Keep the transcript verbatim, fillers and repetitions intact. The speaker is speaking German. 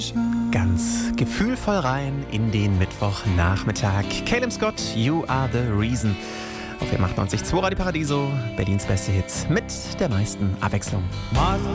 Ganz gefühlvoll rein in den Mittwochnachmittag. Caleb Scott, You Are The Reason. Auf dem achtundneunzig Komma zwei Radio Paradiso, Berlins beste Hits mit der meisten Abwechslung.